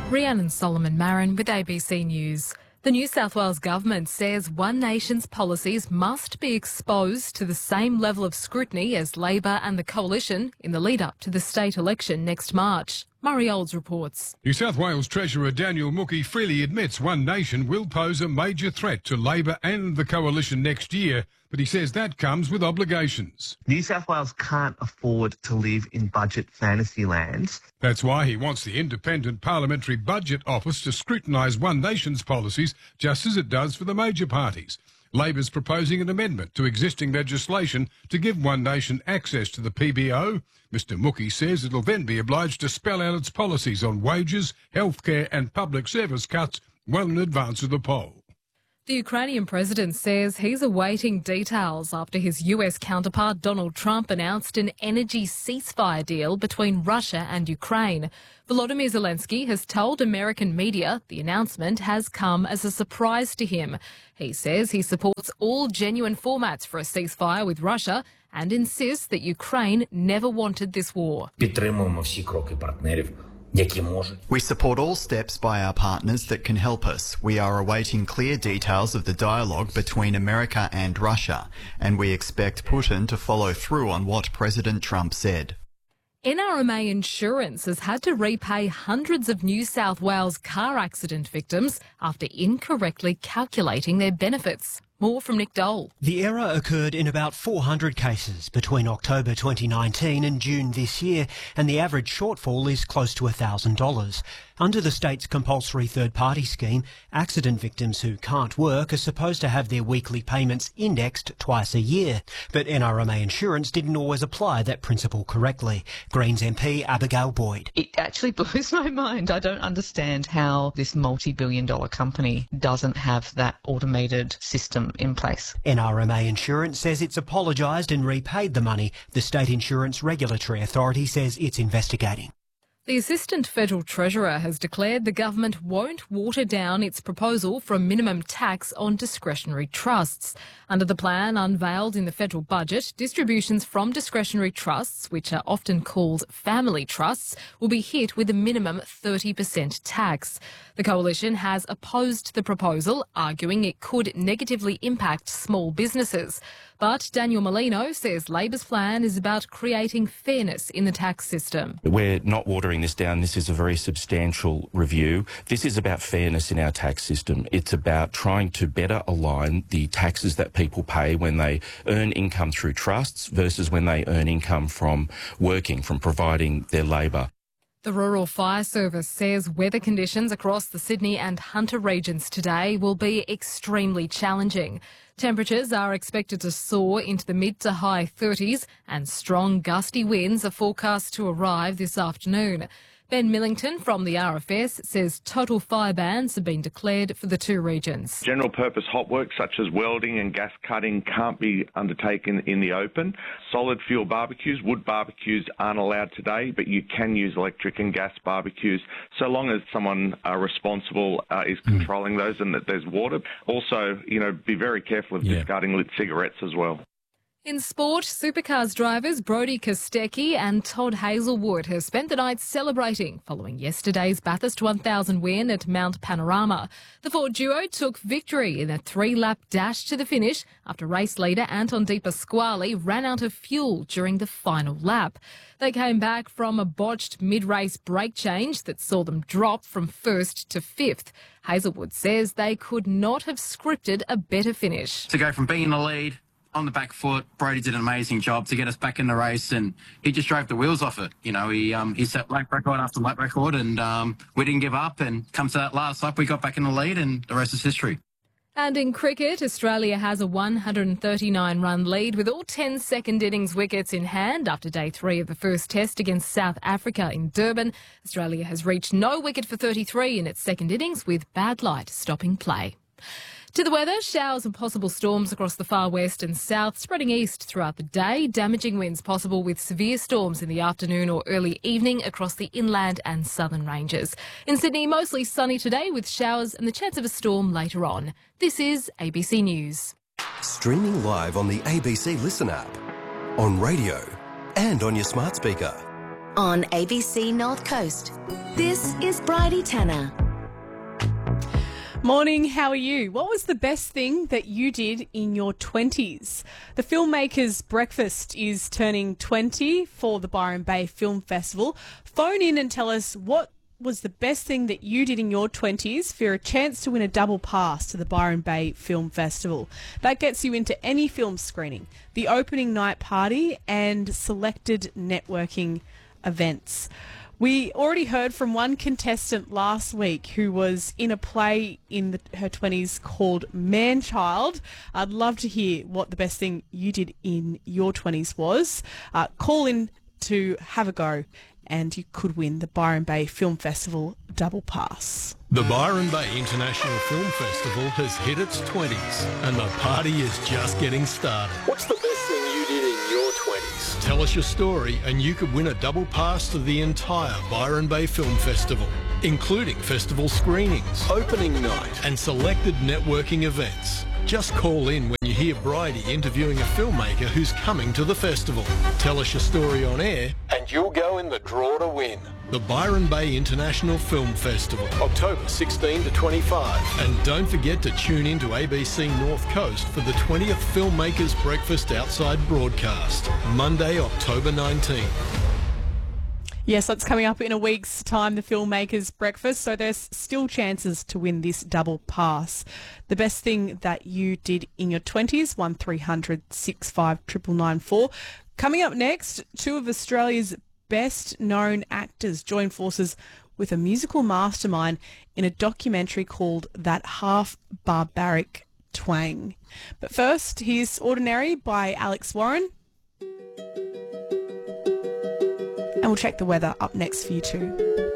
Rhiannon Solomon Marin with ABC News. The New South Wales Government says One Nation's policies must be exposed to the same level of scrutiny as Labor and the Coalition in the lead-up to the state election next March. Murray Olds reports. New South Wales Treasurer Daniel Mookhey freely admits One Nation will pose a major threat to Labor and the Coalition next year, but he says that comes with obligations. New South Wales can't afford to live in budget fantasy lands. That's why he wants the Independent Parliamentary Budget Office to scrutinise One Nation's policies just as it does for the major parties. Labor's proposing an amendment to existing legislation to give One Nation access to the PBO. Mr Mookhey says it'll then be obliged to spell out its policies on wages, healthcare and public service cuts well in advance of the poll. The Ukrainian president says he's awaiting details after his US counterpart Donald Trump announced an energy ceasefire deal between Russia and Ukraine. Volodymyr Zelensky has told American media the announcement has come as a surprise to him. He says he supports all genuine formats for a ceasefire with Russia and insists that Ukraine never wanted this war. We support all steps by our partners that can help us. We are awaiting clear details of the dialogue between America and Russia, and we expect Putin to follow through on what President Trump said. NRMA Insurance has had to repay hundreds of New South Wales car accident victims after incorrectly calculating their benefits. More from Nick Dole. The error occurred in about 400 cases between October 2019 and June this year, and the average shortfall is close to $1,000. Under the state's compulsory third-party scheme, accident victims who can't work are supposed to have their weekly payments indexed twice a year. But NRMA Insurance didn't always apply that principle correctly. Greens MP Abigail Boyd. It actually blows my mind. I don't understand how this multi-billion-dollar company doesn't have that automated system in place. NRMA Insurance says it's apologised and repaid the money. The State Insurance Regulatory Authority says it's investigating. The Assistant Federal Treasurer has declared the government won't water down its proposal for a minimum tax on discretionary trusts. Under the plan unveiled in the federal budget, distributions from discretionary trusts, which are often called family trusts, will be hit with a minimum 30% tax. The Coalition has opposed the proposal, arguing it could negatively impact small businesses. But Daniel Molino says Labor's plan is about creating fairness in the tax system. We're not watering this down. This is a very substantial review. This is about fairness in our tax system. It's about trying to better align the taxes that people pay when they earn income through trusts versus when they earn income from working, from providing their labour. The Rural Fire Service says weather conditions across the Sydney and Hunter regions today will be extremely challenging. Temperatures are expected to soar into the mid to high 30s and strong gusty winds are forecast to arrive this afternoon. Ben Millington from the RFS says total fire bans have been declared for the two regions. General purpose hot work such as welding and gas cutting can't be undertaken in the open. Solid fuel barbecues, wood barbecues aren't allowed today, but you can use electric and gas barbecues so long as someone responsible is controlling those and that there's water. Also, be very careful of discarding lit cigarettes as well. In sport, Supercars drivers Brodie Kostecki and Todd Hazelwood have spent the night celebrating following yesterday's Bathurst 1000 win at Mount Panorama. The Ford duo took victory in a 3-lap dash to the finish after race leader Anton De Pasquale ran out of fuel during the final lap. They came back from a botched mid-race brake change that saw them drop from 1st to 5th. Hazelwood says they could not have scripted a better finish. To go from being in the lead on the back foot, Brodie did an amazing job to get us back in the race, and he just drove the wheels off it. He set lap record after lap record, and we didn't give up. And come to that last lap, we got back in the lead, and the rest is history. And in cricket, Australia has a 139-run lead with all 10 second innings wickets in hand after day 3 of the first test against South Africa in Durban. Australia has reached no wicket for 33 in its second innings, with bad light stopping play. To the weather, showers and possible storms across the far west and south, spreading east throughout the day. Damaging winds possible with severe storms in the afternoon or early evening across the inland and southern ranges. In Sydney, mostly sunny today with showers and the chance of a storm later on. This is ABC News. Streaming live on the ABC Listen app, on radio and on your smart speaker. On ABC North Coast, this is Bridie Tanner. Morning, how are you? What was the best thing that you did in your 20s? The Filmmakers Breakfast is turning 20 for the Byron Bay Film Festival. Phone in and tell us what was the best thing that you did in your 20s for a chance to win a double pass to the Byron Bay Film Festival. That gets you into any film screening, the opening night party and selected networking events. We already heard from one contestant last week who was in a play in her 20s called Man-Child. I'd love to hear what the best thing you did in your 20s was. Call in to have a go and you could win the Byron Bay Film Festival double pass. The Byron Bay International Film Festival has hit its 20s and the party is just getting started. What's the best thing you did in your 20s? Tell us your story and you could win a double pass to the entire Byron Bay Film Festival, including festival screenings, opening night and selected networking events. Just call in when you hear Bridie interviewing a filmmaker who's coming to the festival. Tell us your story on air and you'll go in the draw to win. The Byron Bay International Film Festival, October 16 to 25. And don't forget to tune in to ABC North Coast for the 20th Filmmakers Breakfast Outside broadcast, Monday, October 19. Yes, that's coming up in a week's time, the Filmmakers Breakfast, so there's still chances to win this double pass. The best thing that you did in your 20s, 1300 65 99994. Coming up next, two of Australia's best known actors join forces with a musical mastermind in a documentary called That Half Barbaric Twang. But first, here's Ordinary by Alex Warren. And we'll check the weather up next for you too.